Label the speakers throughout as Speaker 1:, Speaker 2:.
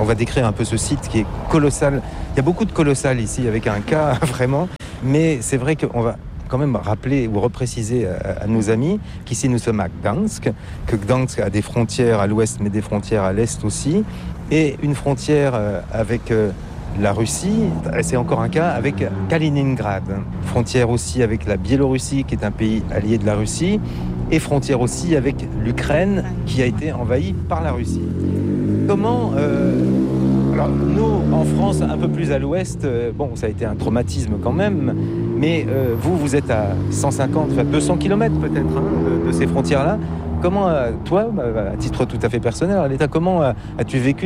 Speaker 1: On va décrire un peu ce site qui est colossal. Il y a beaucoup de colossal ici, avec un K vraiment. Mais c'est vrai qu'on va quand même rappeler ou repréciser à nos amis qu'ici nous sommes à Gdansk, que Gdansk a des frontières à l'ouest mais des frontières à l'est aussi, et une frontière avec la Russie, c'est encore un cas, avec Kaliningrad. Frontière aussi avec la Biélorussie qui est un pays allié de la Russie, et frontière aussi avec l'Ukraine qui a été envahie par la Russie. Comment... Alors nous, en France, un peu plus à l'ouest, ça a été un traumatisme quand même, mais vous êtes à 150, 200 km peut-être de ces frontières-là. Comment, toi, à titre tout à fait personnel, Arletta, comment as-tu vécu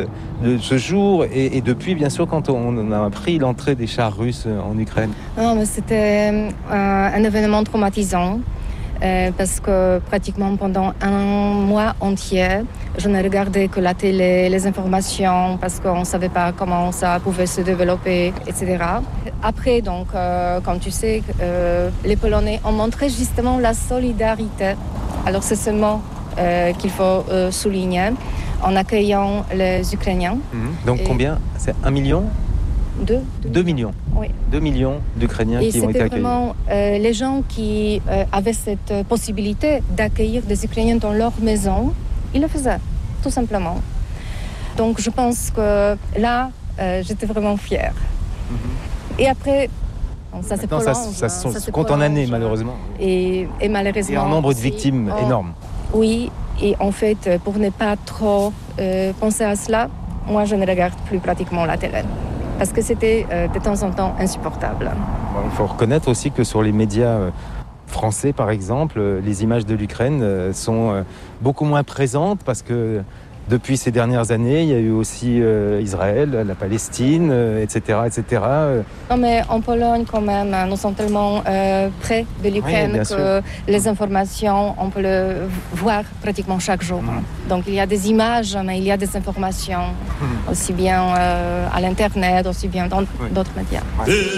Speaker 1: ce jour et depuis, bien sûr, quand on a appris l'entrée des chars russes en Ukraine?
Speaker 2: Non, mais c'était un événement traumatisant. Parce que pratiquement pendant un mois entier, je ne regardais que la télé, les informations, parce qu'on ne savait pas comment ça pouvait se développer, etc. Après, donc, comme tu sais, les Polonais ont montré justement la solidarité. Alors c'est ce mot qu'il faut souligner, en accueillant les Ukrainiens.
Speaker 1: Donc combien? C'est 1 million? 2 millions.
Speaker 2: Oui.
Speaker 1: 2 millions d'Ukrainiens qui ont été accueillis.
Speaker 2: Et c'était vraiment les gens qui avaient cette possibilité d'accueillir des Ukrainiens dans leur maison, ils le faisaient, tout simplement. Donc je pense que là, j'étais vraiment fière. Et après, ça se prolonge.
Speaker 1: Ça se compte en années, malheureusement.
Speaker 2: Et malheureusement...
Speaker 1: Et un nombre de
Speaker 2: aussi,
Speaker 1: victimes énorme.
Speaker 2: Oui, et en fait, pour ne pas trop penser à cela, moi, je ne regarde plus pratiquement la télé. Parce que c'était de temps en temps insupportable.
Speaker 1: Il faut reconnaître aussi que sur les médias français, par exemple, les images de l'Ukraine sont beaucoup moins présentes parce que depuis ces dernières années, il y a eu aussi Israël, la Palestine, etc., etc.
Speaker 2: Non, mais en Pologne, quand même, nous sommes tellement près de l'Ukraine que les informations, on peut le voir pratiquement chaque jour. Donc, il y a des images, mais il y a des informations, aussi bien à l'Internet, aussi bien dans d'autres médias.